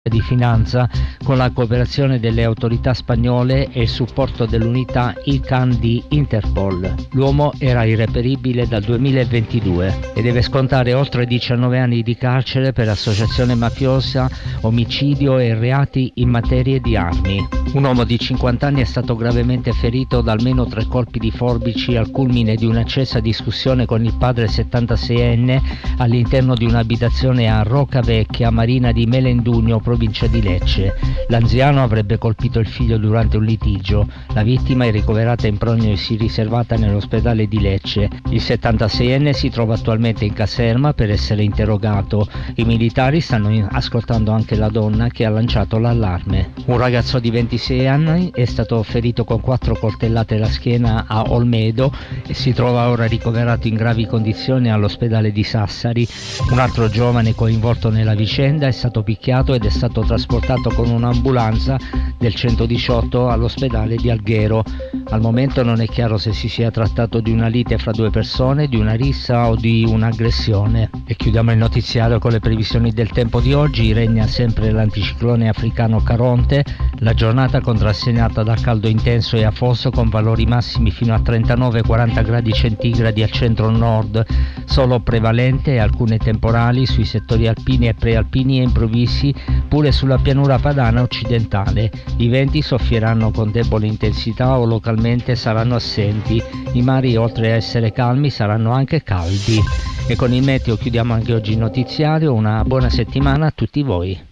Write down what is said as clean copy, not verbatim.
di finanza con la cooperazione delle autorità spagnole e il supporto dell'unità ICAN di Interpol. L'uomo era irreperibile dal 2022 e deve scontare oltre 19 anni di carcere per associazione mafiosa, omicidio e reati in materia di armi. Un uomo di 50 anni è stato gravemente ferito da almeno 3 colpi di forbici al culmine di un'accesa discussione con il padre 76enne all'interno di un'abitazione a Roccavecchia, Marina di Melendugno, provincia di Lecce. L'anziano avrebbe colpito il figlio durante un litigio. La vittima è ricoverata in prognosi riservata nell'ospedale di Lecce. Il 76enne si trova attualmente in caserma per essere interrogato. I militari stanno ascoltando anche la donna che ha lanciato l'allarme. Un ragazzo di 26 anni è stato ferito con 4 coltellate alla schiena a Olmedo e si trova ora ricoverato in gravi condizioni all'ospedale di Sassari. Un altro giovane coinvolto nella vicenda è stato picchiato ed è stato trasportato con un'ambulanza del 118 all'ospedale di Alghero. Al momento non è chiaro se si sia trattato di una lite fra 2 persone, di una rissa o di un'aggressione. E chiudiamo il notiziario con le previsioni del tempo di oggi. Regna sempre l'anticiclone africano Caronte. La giornata contrassegnata da caldo intenso e afoso con valori massimi fino a 39-40 gradi centigradi al centro-nord, solo prevalente e alcune temporali sui settori alpini e prealpini e improvvisi pure sulla pianura padana occidentale. I venti soffieranno con debole intensità o localmente saranno assenti. I mari, oltre a essere calmi, saranno anche caldi. E con il meteo chiudiamo anche oggi il notiziario. Una buona settimana a tutti voi.